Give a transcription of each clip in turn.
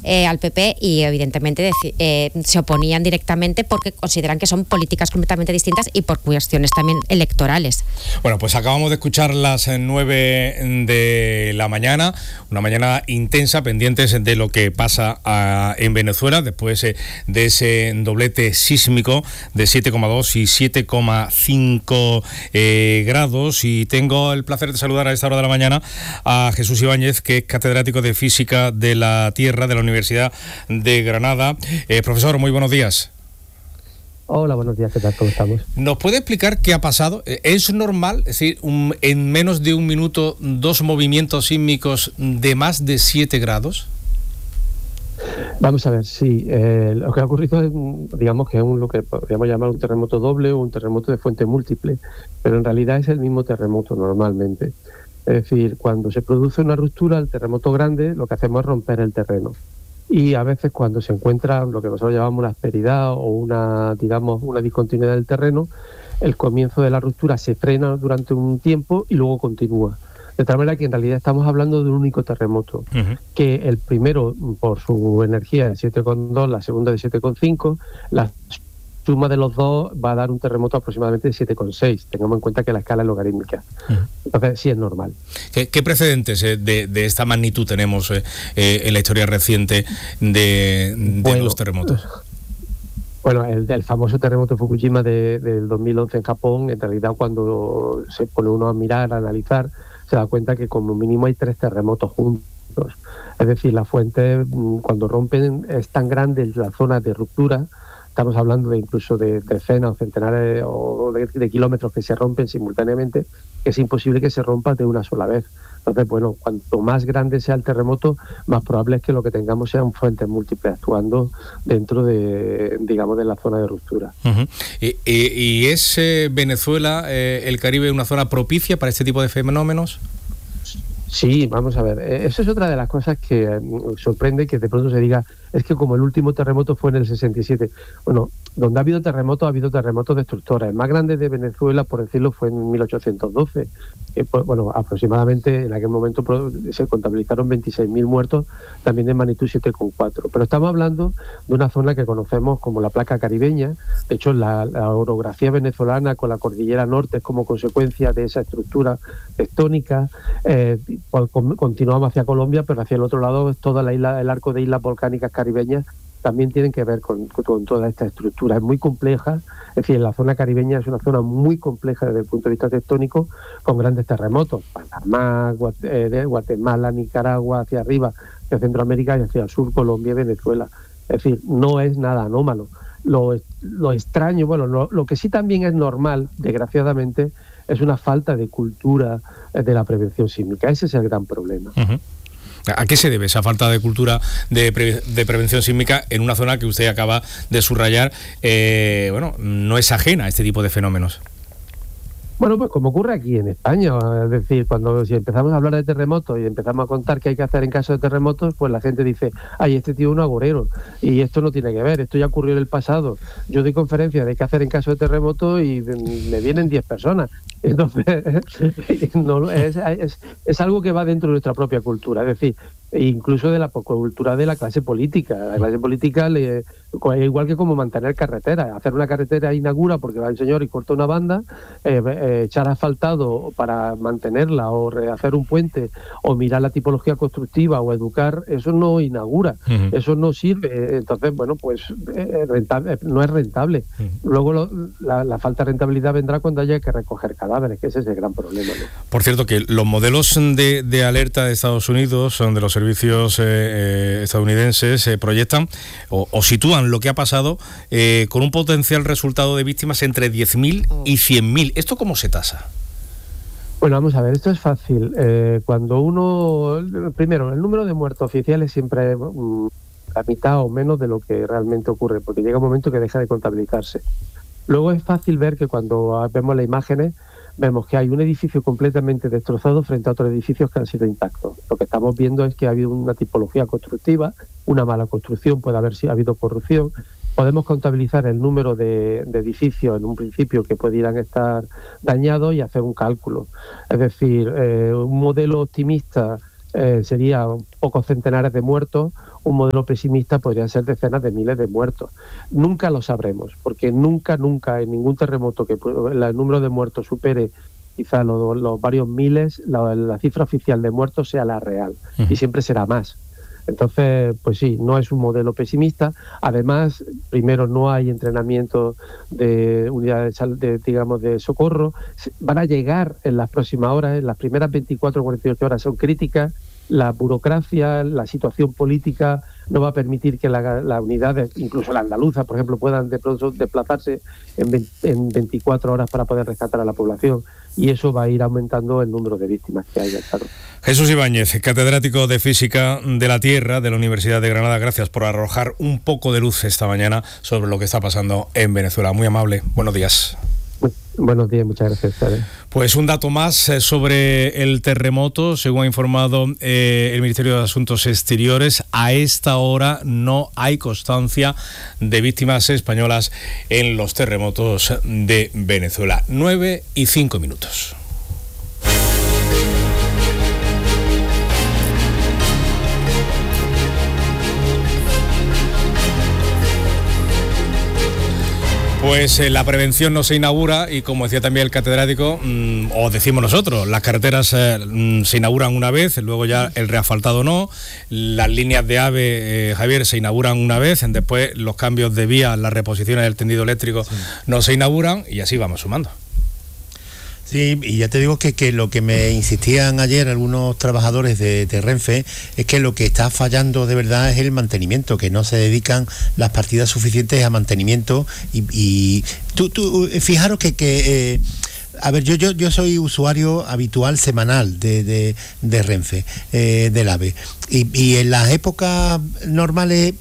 al PP y evidentemente se oponían directamente porque consideran que son políticas completamente distintas y por cuestiones también electorales. Bueno, pues acabamos de escuchar las 9 de la mañana, una mañana intensa, pendientes de lo que pasa en Venezuela después de ese doblete sísmico de 7,2 y 7,5 grados. Y tengo el placer de saludar a esta hora de la mañana a Jesús Ibáñez, que es catedrático de Física de la Tierra de la Universidad de Granada. Profesor, muy buenos días. Hola, buenos días, ¿qué tal? ¿Cómo estamos? ¿Nos puede explicar qué ha pasado? ¿Es normal, es decir, en menos de un minuto, 2 movimientos sísmicos de más de 7 grados? Vamos a ver, sí. Lo que ha ocurrido es, digamos, que es lo que podríamos llamar un terremoto doble o un terremoto de fuente múltiple, pero en realidad es el mismo terremoto normalmente. Es decir, cuando se produce una ruptura, el terremoto grande, lo que hacemos es romper el terreno. Y a veces cuando se encuentra lo que nosotros llamamos una asperidad o una discontinuidad del terreno, el comienzo de la ruptura se frena durante un tiempo y luego continúa. De tal manera que en realidad estamos hablando de un único terremoto, que el primero, por su energía de 7,2, la segunda de 7,5, la suma de los dos va a dar un terremoto aproximadamente de 7,6. Tengamos en cuenta que la escala es logarítmica. Entonces sí es normal. ¿Qué precedentes de esta magnitud tenemos en la historia reciente de los terremotos? Bueno, el famoso terremoto de Fukushima del 2011 en Japón, en realidad cuando se pone uno a mirar, a analizar, se da cuenta que como mínimo hay 3 terremotos juntos. Es decir, la fuente, cuando rompen, es tan grande la zona de ruptura. Estamos hablando de incluso de decenas o centenares de kilómetros que se rompen simultáneamente, que es imposible que se rompa de una sola vez. Entonces, bueno, cuanto más grande sea el terremoto, más probable es que lo que tengamos sean fuentes múltiples actuando dentro de, digamos, de la zona de ruptura. ¿Y es Venezuela, el Caribe, una zona propicia para este tipo de fenómenos? Sí, vamos a ver, eso es otra de las cosas que sorprende, que de pronto se diga, es que como el último terremoto fue en el 67. Bueno, donde ha habido terremotos destructores. El más grande de Venezuela, por decirlo, fue en 1812. Bueno, aproximadamente en aquel momento se contabilizaron 26.000 muertos, también de magnitud 7,4. Pero estamos hablando de una zona que conocemos como la placa caribeña. De hecho, la orografía venezolana con la cordillera norte es como consecuencia de esa estructura tectónica. Continuamos hacia Colombia, pero hacia el otro lado es toda la isla, el arco de islas volcánicas caribeñas también tienen que ver con toda esta estructura. Es muy compleja, es decir, la zona caribeña es una zona muy compleja desde el punto de vista tectónico, con grandes terremotos, Panamá, Guatemala, Nicaragua, hacia arriba, hacia Centroamérica y hacia el sur, Colombia y Venezuela. Es decir, no es nada anómalo. Lo extraño, bueno, lo que sí también es normal, desgraciadamente, es una falta de cultura de la prevención sísmica. Ese es el gran problema. ¿A qué se debe esa falta de cultura de prevención sísmica en una zona que usted acaba de subrayar? No es ajena a este tipo de fenómenos. Bueno, pues como ocurre aquí en España, es decir, si empezamos a hablar de terremotos y empezamos a contar qué hay que hacer en caso de terremotos, pues la gente dice, ay, este tío es un agorero, y esto no tiene que ver, esto ya ocurrió en el pasado. Yo doy conferencias de qué hacer en caso de terremoto y me vienen 10 personas. Entonces, es algo que va dentro de nuestra propia cultura, es decir, incluso de la cultura de la clase política. La clase política, igual que como mantener carreteras, hacer una carretera inaugura porque va el señor y corta una banda, echar asfaltado para mantenerla o rehacer un puente o mirar la tipología constructiva o educar, eso no inaugura, eso no sirve. Entonces, bueno, pues no es rentable. Luego la falta de rentabilidad vendrá cuando haya que recoger cadáveres, que ese es el gran problema, ¿no? Por cierto, que los modelos de alerta de Estados Unidos, de los servicios estadounidenses, proyectan o sitúan lo que ha pasado con un potencial resultado de víctimas entre 10.000 y 100.000. ¿Esto cómo se tasa? Bueno, vamos a ver, esto es fácil. Primero, el número de muertos oficiales siempre es la mitad o menos de lo que realmente ocurre, porque llega un momento que deja de contabilizarse. Luego es fácil ver que cuando vemos las imágenes, vemos que hay un edificio completamente destrozado frente a otros edificios que han sido intactos. Lo que estamos viendo es que ha habido una tipología constructiva, una mala construcción, puede haber habido corrupción. Podemos contabilizar el número de edificios en un principio que pudieran estar dañados y hacer un cálculo. Es decir, un modelo optimista sería pocos centenares de muertos. Un modelo pesimista podría ser decenas de miles de muertos. Nunca lo sabremos, porque nunca en ningún terremoto que el número de muertos supere quizá los varios miles, la cifra oficial de muertos sea la real, y siempre será más. Entonces, pues sí, no es un modelo pesimista. Además, primero, no hay entrenamiento de unidades de socorro. Van a llegar en las próximas horas, en las primeras 24 o 48 horas son críticas. La burocracia, la situación política no va a permitir que las unidades, incluso la andaluza, por ejemplo, puedan de pronto desplazarse en 24 horas para poder rescatar a la población. Y eso va a ir aumentando el número de víctimas que haya, claro. Jesús Ibáñez, catedrático de Física de la Tierra de la Universidad de Granada, gracias por arrojar un poco de luz esta mañana sobre lo que está pasando en Venezuela. Muy amable, buenos días. Buenos días, muchas gracias. Pues un dato más sobre el terremoto, según ha informado el Ministerio de Asuntos Exteriores, a esta hora no hay constancia de víctimas españolas en los terremotos de Venezuela. 9:05. Pues la prevención no se inaugura y, como decía también el catedrático, o decimos nosotros, las carreteras se inauguran una vez, luego ya el reasfaltado no, las líneas de AVE, Javier, se inauguran una vez, después los cambios de vía, las reposiciones del tendido eléctrico no se inauguran y así vamos sumando. Sí, y ya te digo que lo que me insistían ayer algunos trabajadores de Renfe es que lo que está fallando de verdad es el mantenimiento, que no se dedican las partidas suficientes a mantenimiento y tú fijaros que a ver, yo soy usuario habitual semanal de Renfe, del AVE, y en las épocas normales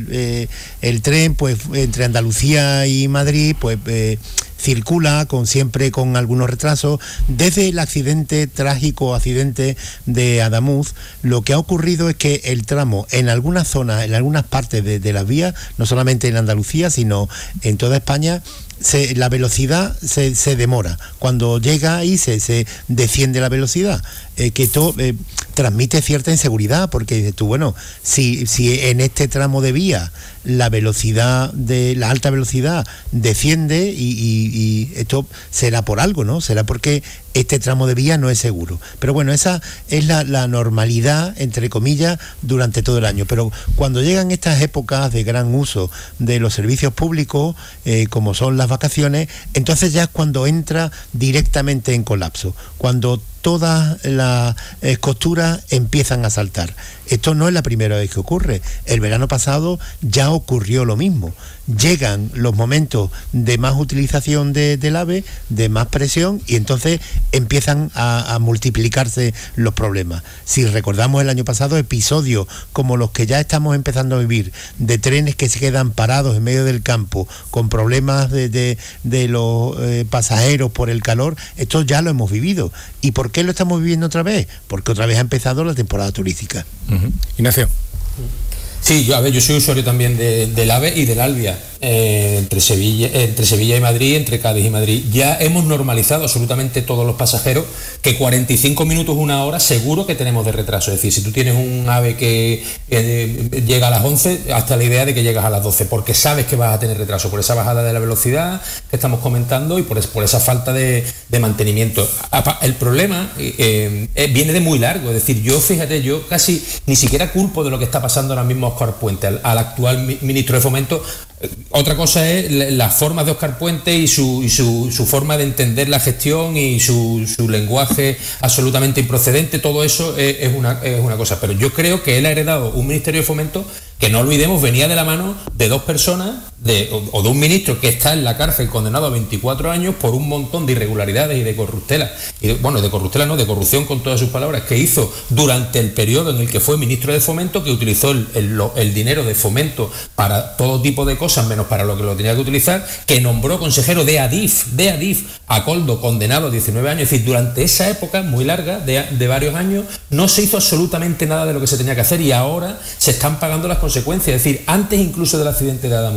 el tren, pues entre Andalucía y Madrid, pues circula siempre con algunos retrasos. Desde el trágico accidente de Adamuz, lo que ha ocurrido es que el tramo en algunas zonas, en algunas partes de las vías, no solamente en Andalucía, sino en toda España, la velocidad se demora. Cuando llega ahí se desciende la velocidad, que esto transmite cierta inseguridad, porque dices tú, bueno, si en este tramo de vía la velocidad de la alta velocidad desciende y esto será por algo, ¿no? Será porque este tramo de vía no es seguro. Pero bueno, esa es la normalidad, entre comillas, durante todo el año. Pero cuando llegan estas épocas de gran uso de los servicios públicos, como son las vacaciones, entonces ya es cuando entra directamente en colapso, cuando todas las costuras empiezan a saltar. Esto no es la primera vez que ocurre. El verano pasado ya ocurrió lo mismo. Llegan los momentos de más utilización del AVE, de más presión, y entonces empiezan a multiplicarse los problemas. Si recordamos el año pasado, episodios como los que ya estamos empezando a vivir, de trenes que se quedan parados en medio del campo, con problemas de los pasajeros por el calor, esto ya lo hemos vivido. ¿Y por qué lo estamos viviendo otra vez? Porque otra vez ha empezado la temporada turística. Ignacio. Sí, yo soy usuario también del AVE y del Alvia, entre Sevilla y Madrid, entre Cádiz y Madrid. Ya hemos normalizado absolutamente todos los pasajeros que 45 minutos, una hora, seguro que tenemos de retraso. Es decir, si tú tienes un AVE que llega a las 11, hasta la idea de que llegas a las 12, porque sabes que vas a tener retraso por esa bajada de la velocidad que estamos comentando y por esa falta de mantenimiento. El problema viene de muy largo. Es decir, yo casi ni siquiera culpo de lo que está pasando ahora mismo Óscar Puente, al actual ministro de Fomento. Otra cosa es las formas de Óscar Puente y su forma de entender la gestión y su lenguaje absolutamente improcedente. Todo eso es una cosa, pero yo creo que él ha heredado un Ministerio de Fomento que, no olvidemos, venía de la mano de dos personas o de un ministro que está en la cárcel condenado a 24 años por un montón de irregularidades y de corruptela, de corrupción con todas sus palabras, que hizo durante el periodo en el que fue ministro de Fomento, que utilizó el dinero de Fomento para todo tipo de cosas menos para lo que lo tenía que utilizar, que nombró consejero de Adif a Koldo, condenado a 19 años. Es decir, durante esa época muy larga, de varios años, no se hizo absolutamente nada de lo que se tenía que hacer, y ahora se están pagando las consecuencias. Es decir, antes incluso del accidente de Adamuz,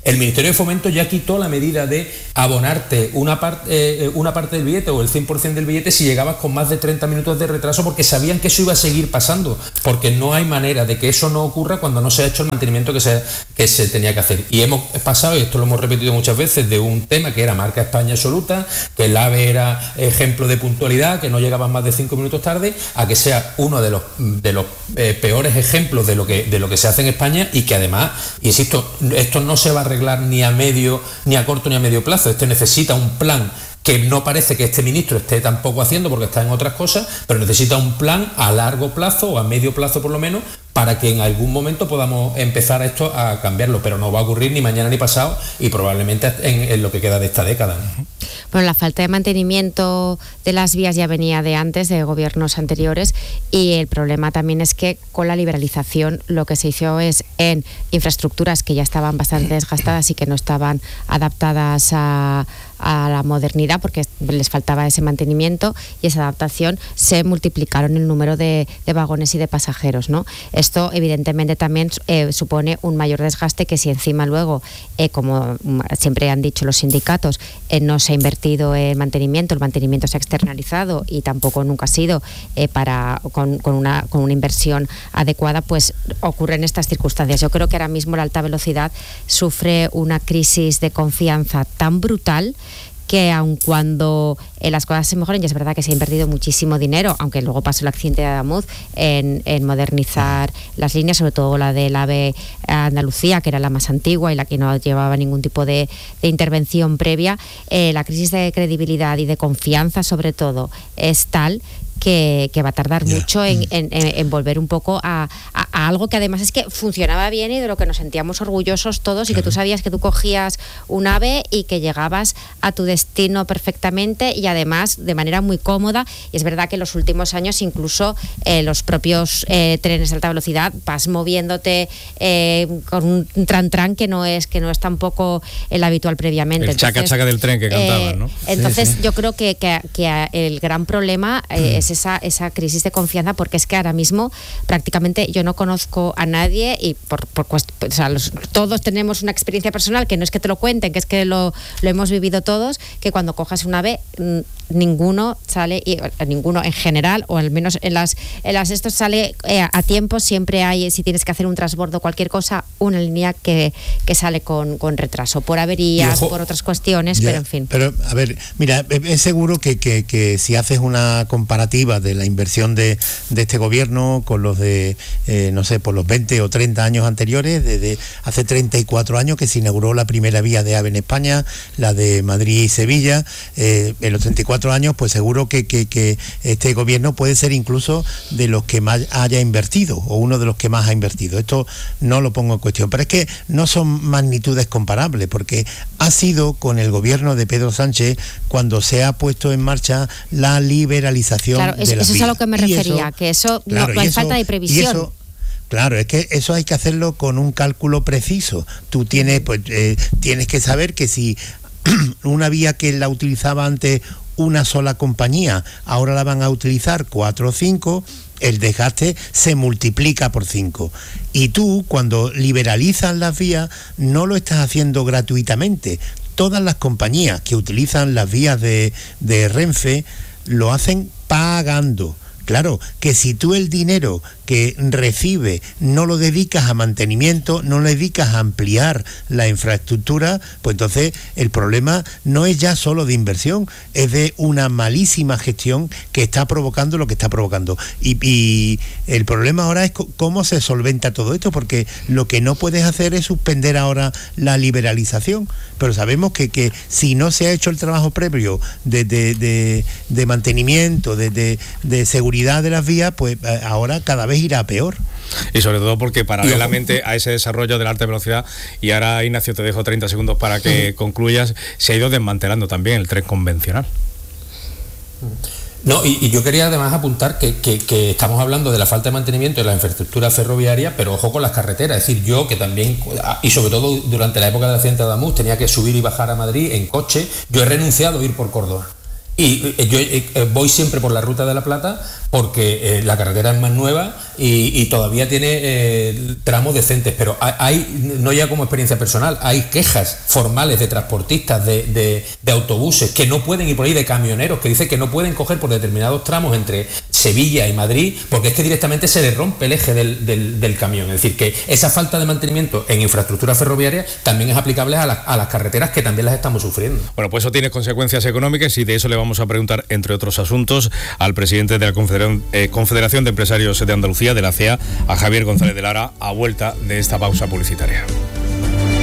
El Ministerio de Fomento ya quitó la medida de abonarte una parte del billete o el 100% del billete si llegabas con más de 30 minutos de retraso, porque sabían que eso iba a seguir pasando, porque no hay manera de que eso no ocurra cuando no se ha hecho el mantenimiento que se tenía que hacer. Y hemos pasado, y esto lo hemos repetido muchas veces, de un tema que era marca España absoluta, que el AVE era ejemplo de puntualidad, que no llegaban más de 5 minutos tarde, a que sea uno de los peores ejemplos de lo que se hace en España, y que además, insisto, esto no se va a arreglar ni a medio, ni a corto, ni a medio plazo. Este necesita un plan que no parece que este ministro esté tampoco haciendo, porque está en otras cosas, pero necesita un plan a largo plazo o a medio plazo por lo menos, para que en algún momento podamos empezar esto a cambiarlo, pero no va a ocurrir ni mañana ni pasado, y probablemente en lo que queda de esta década. Bueno, la falta de mantenimiento de las vías ya venía de antes, de gobiernos anteriores, y el problema también es que con la liberalización lo que se hizo es en infraestructuras que ya estaban bastante desgastadas y que no estaban adaptadas a la modernidad, porque les faltaba ese mantenimiento y esa adaptación, se multiplicaron el número de vagones y de pasajeros, ¿no? Esto evidentemente también supone un mayor desgaste, que si encima luego, como siempre han dicho los sindicatos, no se ha invertido en mantenimiento, el mantenimiento se ha externalizado y tampoco nunca ha sido con una inversión adecuada, pues ocurren estas circunstancias. Yo creo que ahora mismo la alta velocidad sufre una crisis de confianza tan brutal que aun cuando las cosas se mejoren, y es verdad que se ha invertido muchísimo dinero, aunque luego pasó el accidente de Adamuz, en modernizar las líneas, sobre todo la del AVE Andalucía, que era la más antigua y la que no llevaba ningún tipo de intervención previa, la crisis de credibilidad y de confianza sobre todo es tal que va a tardar mucho en volver un poco a algo que además es que funcionaba bien y de lo que nos sentíamos orgullosos todos, y que tú sabías que tú cogías un AVE y que llegabas a tu destino perfectamente y además de manera muy cómoda. Y es verdad que en los últimos años incluso los propios trenes de alta velocidad vas moviénute con un tran que no es tampoco el habitual previamente. El chaca-chaca del tren que cantaban, ¿no? Entonces sí. Yo creo que el gran problema es esa crisis de confianza, porque es que ahora mismo prácticamente yo no conozco a nadie, y todos tenemos una experiencia personal, que no es que te lo cuenten, que es que lo hemos vivido todos, que cuando cojas un AVE ninguno sale, ninguno en general, o al menos en las estos sale a tiempo. Siempre hay, si tienes que hacer un transbordo o cualquier cosa, una línea que sale con retraso, por averías, por otras cuestiones, pero en fin. Pero a ver, mira, es seguro que si haces una comparativa de la inversión de este gobierno con los de, no sé, por los 20 o 30 años anteriores, desde hace 34 años que se inauguró la primera vía de AVE en España, la de Madrid y Sevilla, en los 34 años, pues seguro que este gobierno puede ser incluso de los que más haya invertido, o uno de los que más ha invertido. Esto no lo pongo en cuestión, pero es que no son magnitudes comparables, porque ha sido con el gobierno de Pedro Sánchez cuando se ha puesto en marcha la liberalización. Claro, eso es a lo que me refería, que eso no hay falta de previsión. Claro, es que eso hay que hacerlo con un cálculo preciso. Tú tienes que saber que si una vía que la utilizaba antes una sola compañía, ahora la van a utilizar 4 o 5, el desgaste se multiplica por 5. Y tú, cuando liberalizas las vías, no lo estás haciendo gratuitamente. Todas las compañías que utilizan las vías de Renfe lo hacen pagando. Claro, que si tú el dinero que recibe no lo dedicas a mantenimiento, no lo dedicas a ampliar la infraestructura, pues entonces el problema no es ya solo de inversión, es de una malísima gestión que está provocando lo que está provocando. Y el problema ahora es cómo se solventa todo esto, porque lo que no puedes hacer es suspender ahora la liberalización, pero sabemos que si no se ha hecho el trabajo previo de mantenimiento, de seguridad de las vías, pues ahora cada vez irá peor. Y sobre todo porque paralelamente a ese desarrollo de la alta velocidad, y ahora Ignacio te dejo 30 segundos para que concluyas, se ha ido desmantelando también el tren convencional. No, y yo quería además apuntar que estamos hablando de la falta de mantenimiento de la infraestructura ferroviaria, pero ojo con las carreteras. Es decir, yo que también, y sobre todo durante la época del accidente de Adamuz, tenía que subir y bajar a Madrid en coche. Yo he renunciado a ir por Córdoba. Y yo voy siempre por la Ruta de la Plata, porque la carretera es más nueva y todavía tiene tramos decentes, pero hay, no ya como experiencia personal, hay quejas formales de transportistas de autobuses que no pueden ir por ahí, de camioneros que dicen que no pueden coger por determinados tramos entre Sevilla y Madrid, porque es que directamente se le rompe el eje del camión. Es decir, que esa falta de mantenimiento en infraestructura ferroviaria también es aplicable a las carreteras, que también las estamos sufriendo. Bueno, pues eso tiene consecuencias económicas y de eso le vamos a preguntar, entre otros asuntos, al presidente de la Confederación de Empresarios de Andalucía, de la CEA, a Javier González de Lara, a vuelta de esta pausa publicitaria.